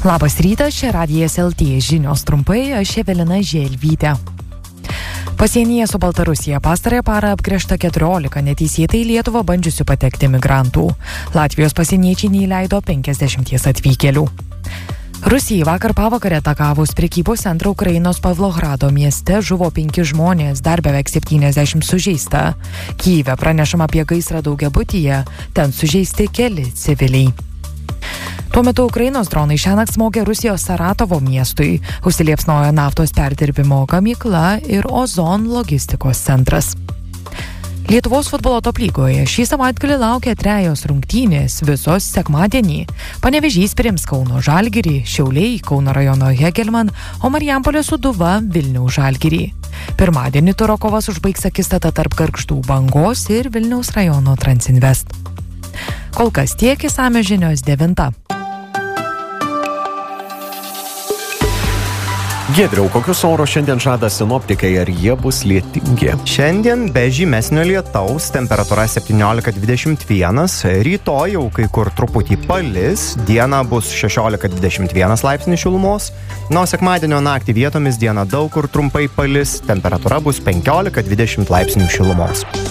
Labas rytas, čia Radijas LT žinios trumpai, aš Evelina Želvytė. Pasienyje su Baltarusija pastarąją parą apgręžta 14 neteisėtai į Lietuvą bandžiusių patekti migrantų. Latvijos pasieniečiai neįleido 50 atvykėlių. Rusijai vakar pavakarę atakavus prekybos centrą Ukrainos Pavlohrado mieste žuvo 5 žmonės, dar beveik 70 sužeista. Kyjive pranešama apie gaisrą daugiabutyje, ten sužeisti keli civiliai. Tuo metu Ukrainos dronai šiąnakt smogė Rusijos Saratovo miestui, užsiliepsnojo naftos perdirbimo gamykla ir Ozon logistikos centras. Lietuvos futbolo top lygoje šį savaitgalį laukia 3 rungtynės, visos sekmadienį. Panevėžys priims Kauno Žalgirį, Šiauliai Kauno rajono Hegelman, o Marijampolės Sūduva Vilniaus Žalgirį. Pirmadienį turo kovas užbaigs akistata tarp Gargždų Bangos ir Vilniaus rajono Transinvest. Kol kas tiek, išsamios žinios 9. Giedriau, kokius oro šiandien žada sinoptikai, ar jie bus lietingi? Šiandien be žymesnio lietaus, temperatūra 17-21, rytoj jau kai kur truputį palis, diena bus 16-21 laipsnių šilumos, o sekmadienio naktį vietomis diena daug kur trumpai palis, temperatūra bus 15-20 laipsnių šilumos.